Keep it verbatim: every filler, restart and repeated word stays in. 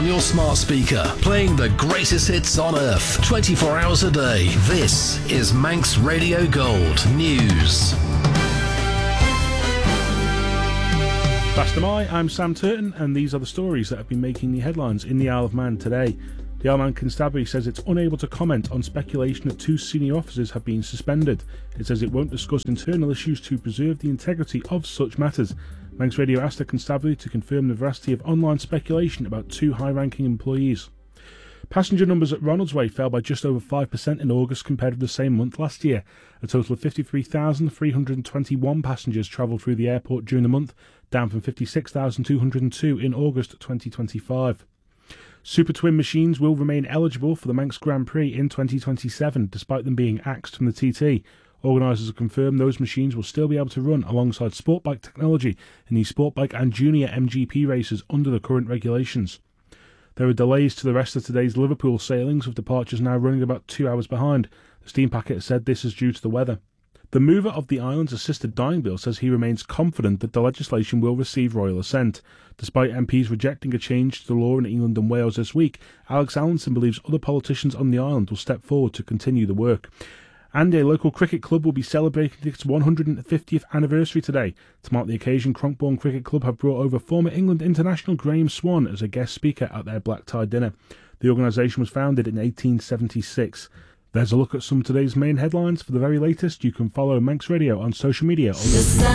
your smart speaker, playing the greatest hits on earth, twenty-four hours a day. This is Manx Radio Gold News. Faster My, I'm Sam Turton, and these are the stories that have been making the headlines in the Isle of Man today. The Isle of Man Constabulary says it's unable to comment on speculation that two senior officers have been suspended. It says it won't discuss internal issues to preserve the integrity of such matters. Manx Radio asked the Constabulary to confirm the veracity of online speculation about two high-ranking employees. Passenger numbers at Ronaldsway fell by just over five percent in August compared with the same month last year. A total of fifty-three thousand three hundred twenty-one passengers travelled through the airport during the month, down from fifty-six thousand two hundred two in August twenty twenty-five. Super Twin machines will remain eligible for the Manx Grand Prix in twenty twenty-seven, despite them being axed from the T T. Organisers have confirmed those machines will still be able to run alongside sport bike technology in the sport bike and junior M G P races under the current regulations. There are delays to the rest of today's Liverpool sailings, with departures now running about two hours behind. The steam packet has said this is due to the weather. The mover of the island's assisted dying bill says he remains confident that the legislation will receive royal assent. Despite M Ps rejecting a change to the law in England and Wales this week, Alex Allinson believes other politicians on the island will step forward to continue the work. And a local cricket club will be celebrating its one hundred fiftieth anniversary today. To mark the occasion, Cronkbourne Cricket Club have brought over former England international Graham Swan as a guest speaker at their black tie dinner. The organisation was founded in eighteen seventy-six. There's a look at some of today's main headlines. For the very latest, you can follow Manx Radio on social media.